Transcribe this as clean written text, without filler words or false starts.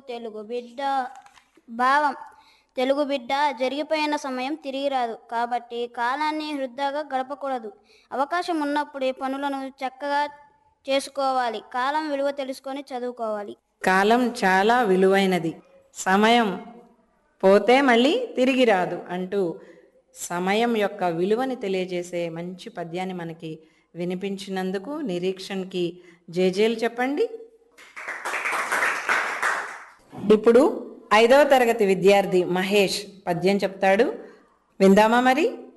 తెలుగు బిడ్డ. భావం: తెలుగు బిడ్డ, జరిగిపోయిన సమయం తిరిగి రాదు కాబట్టి కాలాన్ని వృధాగా గడపకూడదు. అవకాశం ఉన్నప్పుడే పనులను చక్కగా చేసుకోవాలి. కాలం విలువ తెలుసుకొని చదువుకోవాలి. కాలం చాలా విలువైనది, సమయం పోతే మళ్ళీ తిరిగి రాదు అంటూ సమయం యొక్క విలువని తెలియజేసే మంచి పద్యాన్ని మనకి వినిపించినందుకు నిరీక్షణకి జేజేలు చెప్పండి. ఇప్పుడు 5వ తరగతి విద్యార్థి మహేష్ పద్యం చెప్తాడు, విందామా మరి?